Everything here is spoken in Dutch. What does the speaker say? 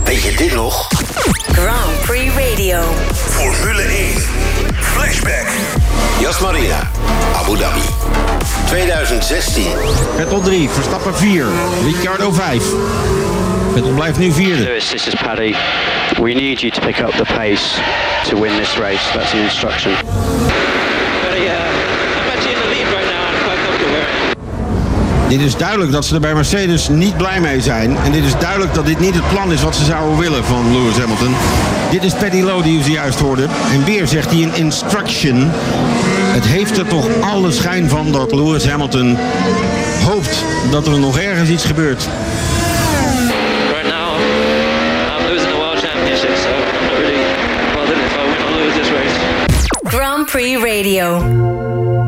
Weet je dit nog? Grand Prix Radio. Formule 1. Flashback. Yas Marina. Abu Dhabi. 2016. Vettel 3, Verstappen 4, Ricciardo 5. Vettel blijft nu vierde. Lewis, this is Paddy. We need you to pick up the pace to win this race. That's the instruction. I'm actually in the lead right now. I'm quite comfortable. Dit is duidelijk dat ze er bij Mercedes niet blij mee zijn. En dit is duidelijk dat dit niet het plan is wat ze zouden willen van Lewis Hamilton. Dit is Paddy Lowe die u zojuist hoorde. En weer zegt hij een instruction. Het heeft er toch alle schijn van dat Lewis Hamilton hoopt dat er nog ergens iets gebeurt. Right now, I'm losing the World Championship, so I'm not really bothered if I win or lose this race. Grand Prix Radio.